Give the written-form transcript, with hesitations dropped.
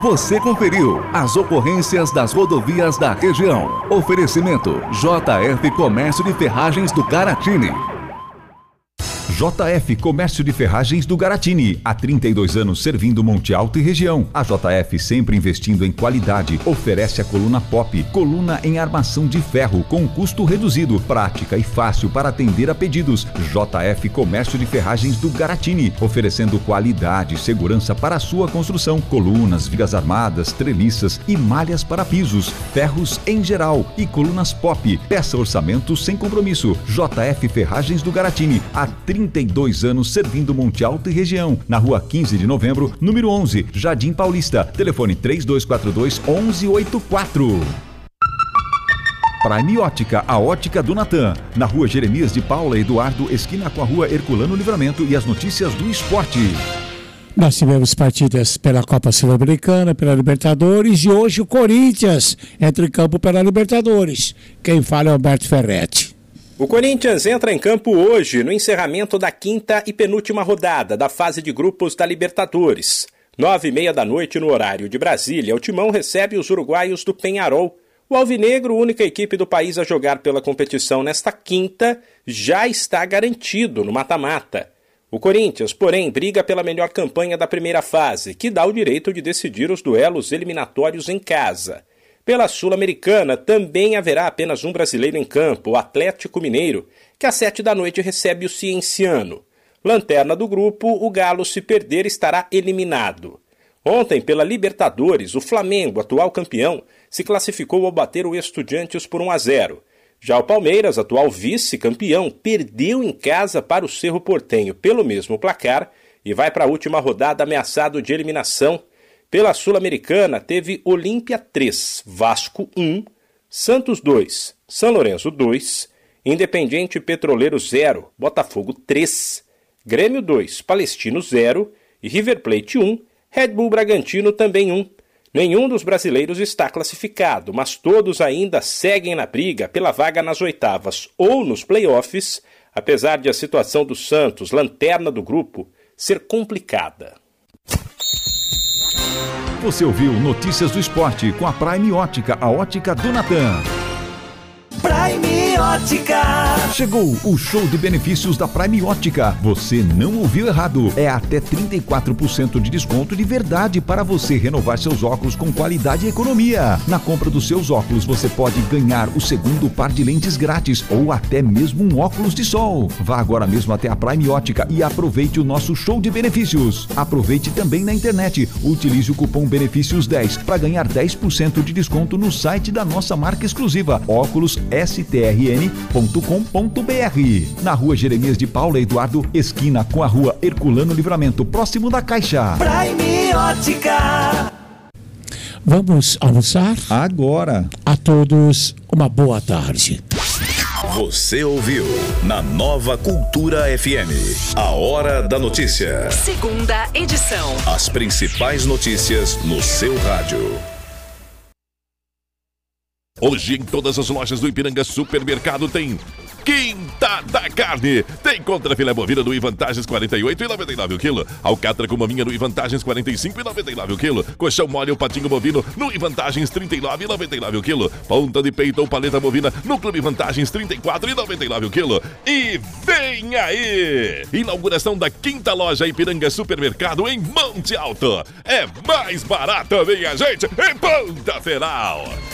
Você conferiu as ocorrências das rodovias da região. Oferecimento JF Comércio de Ferragens do Garatini. JF Comércio de Ferragens do Garatini, há 32 anos servindo Monte Alto e região. A JF, sempre investindo em qualidade, oferece a coluna Pop, coluna em armação de ferro com custo reduzido, prática e fácil para atender a pedidos. JF Comércio de Ferragens do Garatini, oferecendo qualidade e segurança para a sua construção. Colunas, vigas armadas, treliças e malhas para pisos, ferros em geral e colunas Pop. Peça orçamento sem compromisso. JF Ferragens do Garatini, há 32 anos servindo Monte Alto e região. Na rua 15 de novembro, número 11, Jardim Paulista. Telefone 3242-1184. Prime Ótica, a ótica do Natan. Na rua Jeremias de Paula Eduardo, esquina com a rua Herculano Livramento, e as notícias do esporte. Nós tivemos partidas pela Copa Sul-Americana, pela Libertadores, e hoje o Corinthians entra em campo pela Libertadores. Quem fala é Alberto Ferretti. O Corinthians entra em campo hoje no encerramento da quinta e penúltima rodada da fase de grupos da Libertadores. 9h30 da noite no horário de Brasília, o Timão recebe os uruguaios do Peñarol. O Alvinegro, única equipe do país a jogar pela competição nesta quinta, já está garantido no mata-mata. O Corinthians, porém, briga pela melhor campanha da primeira fase, que dá o direito de decidir os duelos eliminatórios em casa. Pela Sul-Americana, também haverá apenas um brasileiro em campo, o Atlético Mineiro, que às 7 da noite recebe o Cienciano. Lanterna do grupo, o Galo, se perder, estará eliminado. Ontem, pela Libertadores, o Flamengo, atual campeão, se classificou ao bater o Estudiantes por 1-0. Já o Palmeiras, atual vice-campeão, perdeu em casa para o Cerro Porteño pelo mesmo placar e vai para a última rodada ameaçado de eliminação. Pela Sul-Americana, teve Olímpia 3, Vasco 1, Santos 2, São Lourenço 2, Independiente Petroleiro 0, Botafogo 3, Grêmio 2, Palestino 0 e River Plate 1, Red Bull Bragantino também 1. Nenhum dos brasileiros está classificado, mas todos ainda seguem na briga pela vaga nas oitavas ou nos playoffs, apesar de a situação do Santos, lanterna do grupo, ser complicada. Você ouviu Notícias do Esporte com a Prime Ótica, a ótica do Natan. Prime Ótica. Chegou o show de benefícios da Prime Ótica. Você não ouviu errado. É até 34% de desconto de verdade para você renovar seus óculos com qualidade e economia. Na compra dos seus óculos, você pode ganhar o segundo par de lentes grátis ou até mesmo um óculos de sol. Vá agora mesmo até a Prime Ótica e aproveite o nosso show de benefícios. Aproveite também na internet. Utilize o cupom BENEFÍCIOS10 para ganhar 10% de desconto no site da nossa marca exclusiva, óculos strn.com.br. Na rua Jeremias de Paula Eduardo, esquina com a rua Herculano Livramento, próximo da Caixa. Prime Ótica. Vamos almoçar? Agora. A todos, uma boa tarde. Você ouviu na Nova Cultura FM, a Hora da Notícia. Segunda edição. As principais notícias no seu rádio. Hoje em todas as lojas do Ipiranga Supermercado tem Quinta da Carne. Tem contrafilé bovina no Ivantagens 48,99 o quilo. Alcatra com maminha no Ivantagens 45,99 o quilo. Colchão mole ou patinho bovino no Ivantagens 39,99 o quilo. Ponta de peito ou paleta bovina no Clube Vantagens 34,99 o quilo. E vem aí! Inauguração da quinta loja Ipiranga Supermercado em Monte Alto. É mais barato, minha gente, em Ponta Final.